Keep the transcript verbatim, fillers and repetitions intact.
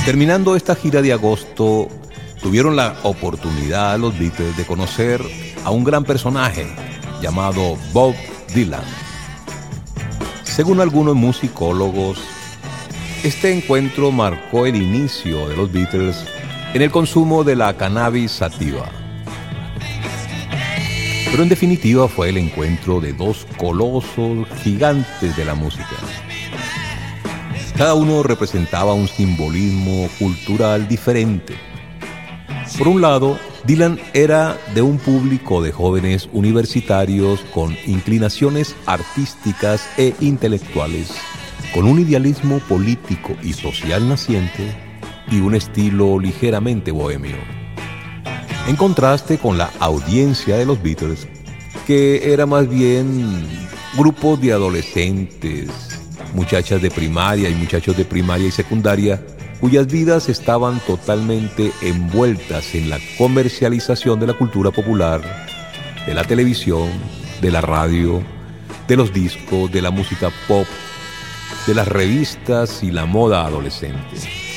Terminando esta gira de agosto, tuvieron la oportunidad los Beatles de conocer a un gran personaje llamado Bob Dylan. Según algunos musicólogos, este encuentro marcó el inicio de los Beatles en el consumo de la cannabis sativa. Pero en definitiva fue el encuentro de dos colosos gigantes de la música. Cada uno representaba un simbolismo cultural diferente. Por un lado, Dylan era de un público de jóvenes universitarios con inclinaciones artísticas e intelectuales, con un idealismo político y social naciente y un estilo ligeramente bohemio. En contraste con la audiencia de los Beatles, que era más bien grupos de adolescentes, muchachas de primaria y muchachos de primaria y secundaria, cuyas vidas estaban totalmente envueltas en la comercialización de la cultura popular, de la televisión, de la radio, de los discos, de la música pop, de las revistas y la moda adolescente.